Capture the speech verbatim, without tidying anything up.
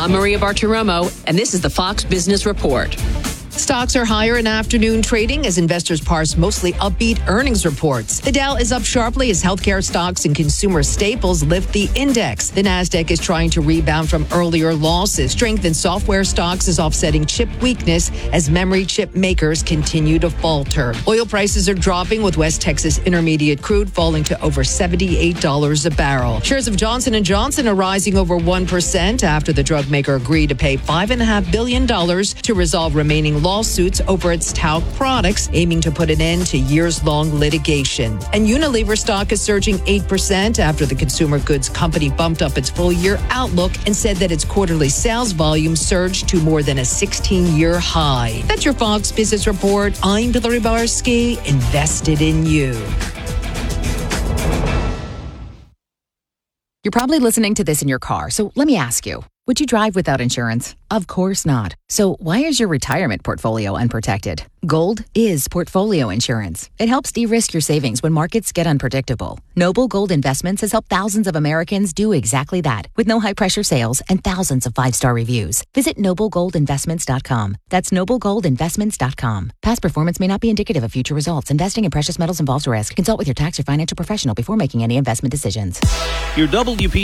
I'm Maria Bartiromo, and this is the Fox Business Report. Stocks are higher in afternoon trading as investors parse mostly upbeat earnings reports. The Dow is up sharply as healthcare stocks and consumer staples lift the index. The Nasdaq is trying to rebound from earlier losses. Strength in software stocks is offsetting chip weakness as memory chip makers continue to falter. Oil prices are dropping with West Texas Intermediate crude falling to over seventy-eight dollars a barrel. Shares of Johnson and Johnson are rising over one percent after the drug maker agreed to pay five point five billion dollars to resolve remaining lawsuits over its talc products, aiming to put an end to years-long litigation. And Unilever stock is surging eight percent after the consumer goods company bumped up its full-year outlook and said that its quarterly sales volume surged to more than a sixteen-year high. That's your Fox Business Report. I'm Hillary Barsky, invested in you. You're probably listening to this in your car, so let me ask you, would you drive without insurance? Of course not. So why is your retirement portfolio unprotected? Gold is portfolio insurance. It helps de-risk your savings when markets get unpredictable. Noble Gold Investments has helped thousands of Americans do exactly that with no high-pressure sales and thousands of five-star reviews. Visit noble gold investments dot com. That's noble gold investments dot com. Past performance may not be indicative of future results. Investing in precious metals involves risk. Consult with your tax or financial professional before making any investment decisions. Your W P